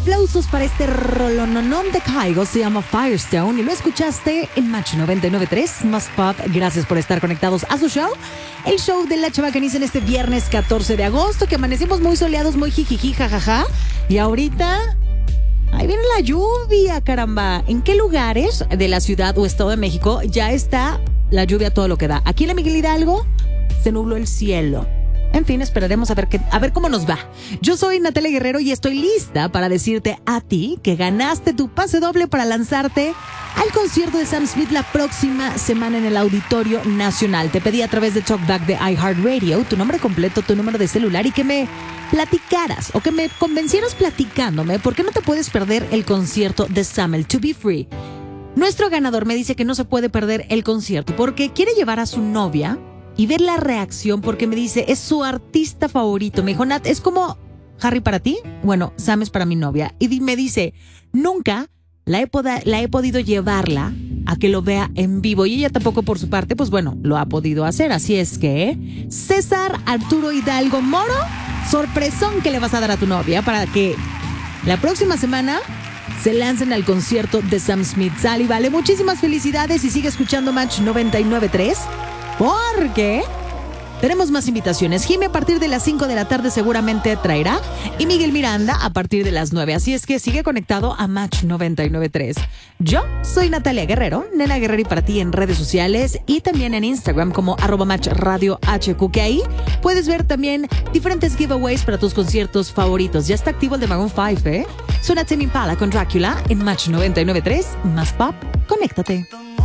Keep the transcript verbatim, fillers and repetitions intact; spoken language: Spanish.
Aplausos para este rolononón de Kygo, se llama Firestone y lo escuchaste en Match noventa y nueve punto tres, Más Pop. Gracias por estar conectados a su show, el show de La Chavacaniza en este viernes catorce de agosto, que amanecimos muy soleados, muy jijiji, jajaja. Y ahorita, ahí viene la lluvia, caramba. ¿En qué lugares de la ciudad o estado de México ya está la lluvia todo lo que da? Aquí en la Miguel Hidalgo se nubló el cielo. En fin, esperaremos a ver, qué, a ver cómo nos va. Yo soy Natalia Guerrero y estoy lista para decirte a ti que ganaste tu pase doble para lanzarte al concierto de Sam Smith la próxima semana en el Auditorio Nacional. Te pedí a través de Talkback de iHeartRadio tu nombre completo, tu número de celular y que me platicaras o que me convencieras platicándome por qué no te puedes perder el concierto de Sam, el To Be Free. Nuestro ganador me dice que no se puede perder el concierto porque quiere llevar a su novia y ver la reacción, porque me dice, es su artista favorito. Me dijo, Nat, ¿es como Harry para ti? Bueno, Sam es para mi novia. Y me dice, nunca la he, poda- la he podido llevarla a que lo vea en vivo. Y ella tampoco, por su parte, pues bueno, lo ha podido hacer. Así es que, César Arturo Hidalgo Moro, sorpresón que le vas a dar a tu novia para que la próxima semana se lancen al concierto de Sam Smith. Sal y vale, muchísimas felicidades y sigue escuchando Match noventa y nueve punto tres. Porque tenemos más invitaciones. Jimmy a partir de las cinco de la tarde seguramente traerá. Y Miguel Miranda a partir de las nueve. Así es que sigue conectado a Match noventa y nueve punto tres. Yo soy Natalia Guerrero, Nena Guerrero y para ti en redes sociales y también en Instagram como arroba Match Radio H Q, que ahí puedes ver también diferentes giveaways para tus conciertos favoritos. Ya está activo el de Maroon cinco, ¿eh? Suena Tame Impala con Drácula en Match noventa y nueve punto tres. Más Pop, conéctate.